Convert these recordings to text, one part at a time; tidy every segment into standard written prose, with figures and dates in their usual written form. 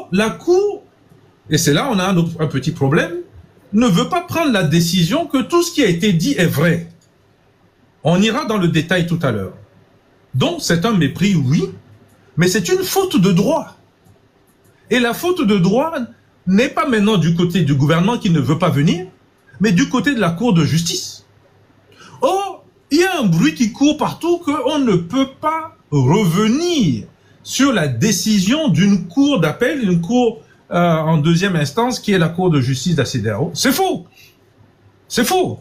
la Cour, et c'est là on a un petit problème, ne veut pas prendre la décision que tout ce qui a été dit est vrai. On ira dans le détail tout à l'heure. Donc c'est un mépris, oui, mais c'est une faute de droit. Et la faute de droit n'est pas maintenant du côté du gouvernement qui ne veut pas venir, mais du côté de la Cour de justice. Or, il y a un bruit qui court partout qu'on ne peut pas revenir sur la décision d'une cour d'appel, une cour en deuxième instance, qui est la Cour de justice de la CEDEAO. C'est faux. C'est faux.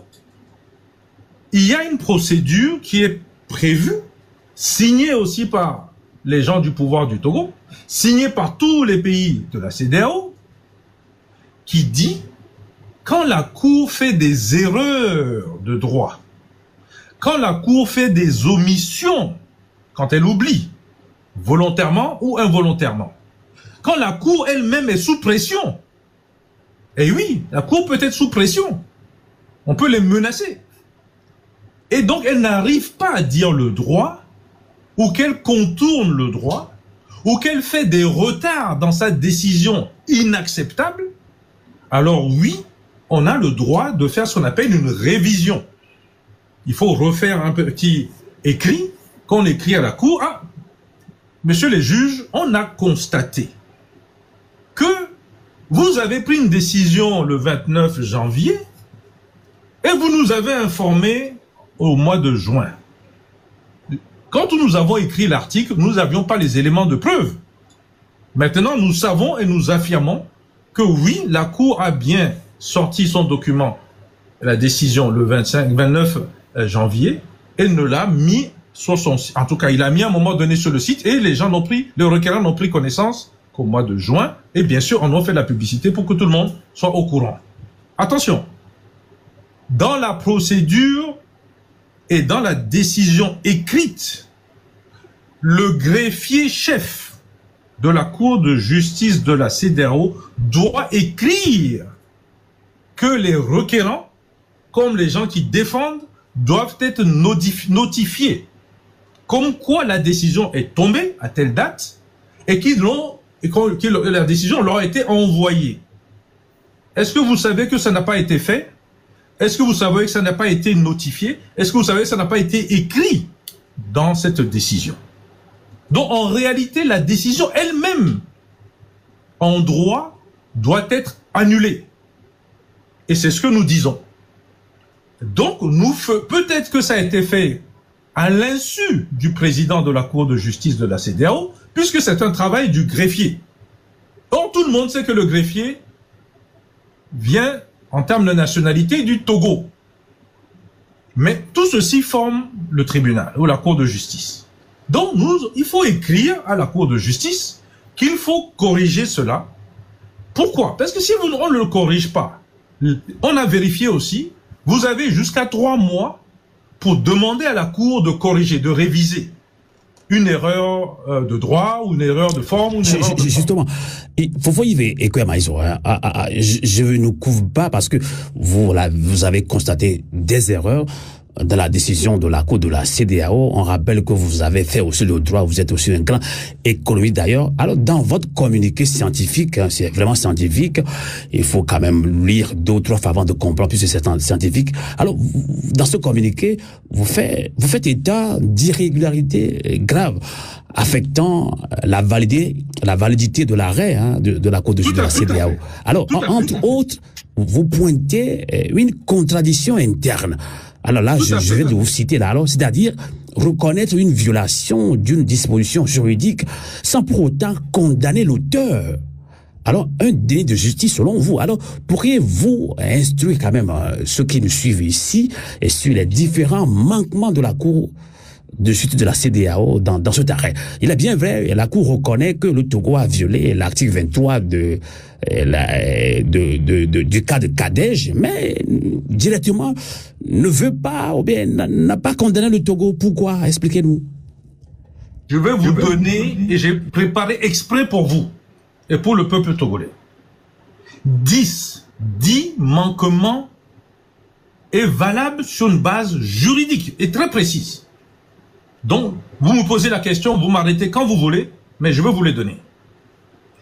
Il y a une procédure qui est prévue, signée aussi par les gens du pouvoir du Togo, signée par tous les pays de la CEDEAO, qui dit, quand la Cour fait des erreurs de droit, quand la Cour fait des omissions, quand elle oublie, volontairement ou involontairement, quand la Cour elle-même est sous pression, et oui, la Cour peut être sous pression, on peut les menacer, et donc elle n'arrive pas à dire le droit, ou qu'elle contourne le droit, ou qu'elle fait des retards dans sa décision inacceptable, alors oui, on a le droit de faire ce qu'on appelle une révision. Il faut refaire un petit écrit qu'on écrit à la Cour. Ah, messieurs les juges, on a constaté que vous avez pris une décision le 29 janvier et vous nous avez informé au mois de juin. Quand nous avons écrit l'article, nous n'avions pas les éléments de preuve. Maintenant, nous savons et nous affirmons que oui, la Cour a bien sorti son document, la décision le 29 janvier, et ne l'a mis sur son site. En tout cas, il a mis à un moment donné sur le site, et les gens n'ont pris, les requérants n'ont pris connaissance qu'au mois de juin, et bien sûr, on a fait de la publicité pour que tout le monde soit au courant. Attention, dans la procédure et dans la décision écrite, le greffier chef de la Cour de justice de la CEDEAO doit écrire que les requérants, comme les gens qui défendent, doivent être notifiés. Comme quoi la décision est tombée à telle date et que la décision leur a été envoyée. Est-ce que vous savez que ça n'a pas été fait? Est-ce que vous savez que ça n'a pas été notifié? Est-ce que vous savez que ça n'a pas été écrit dans cette décision? Donc en réalité, la décision elle-même, en droit, doit être annulée. Et c'est ce que nous disons. Donc, peut-être que ça a été fait à l'insu du président de la Cour de justice de la CEDEAO, puisque c'est un travail du greffier. Or, tout le monde sait que le greffier vient, en termes de nationalité, du Togo. Mais tout ceci forme le tribunal ou la Cour de justice. Donc, il faut écrire à la Cour de justice qu'il faut corriger cela. Pourquoi? Parce que si on ne le corrige pas, on a vérifié aussi, vous avez jusqu'à 3 mois pour demander à la Cour de corriger, de réviser une erreur de droit ou une erreur de forme. Ou une erreur de justement, il faut y ver et que je ne nous couvre pas parce que vous avez constaté des erreurs dans la décision de la Cour de la CEDEAO. On rappelle que vous avez fait aussi le droit, vous êtes aussi un grand économiste d'ailleurs. Alors, dans votre communiqué scientifique, hein, c'est vraiment scientifique, il faut quand même lire 2 ou 3 fois avant de comprendre, puisque c'est scientifique. Alors, dans ce communiqué, vous faites état d'irrégularités graves affectant la validité de l'arrêt de la Cour de justice de la CEDEAO. Alors, entre autres, vous pointez une contradiction interne. Alors là, je vais vous citer là, alors, c'est-à-dire reconnaître une violation d'une disposition juridique sans pour autant condamner l'auteur. Alors, un déni de justice selon vous. Alors, pourriez-vous instruire quand même ceux qui nous suivent ici et sur les différents manquements de la Cour de justice de la CEDEAO dans cet arrêt? Il est bien vrai, la Cour reconnaît que le Togo a violé l'article 23 du cas de Kadej, mais directement ne veut pas, ou bien n'a pas condamné le Togo. Pourquoi? Expliquez-nous. Je vais vous donner, et j'ai préparé exprès pour vous et pour le peuple togolais, 10 manquements est valable sur une base juridique et très précise. Donc, vous me posez la question, vous m'arrêtez quand vous voulez, mais je vais vous les donner.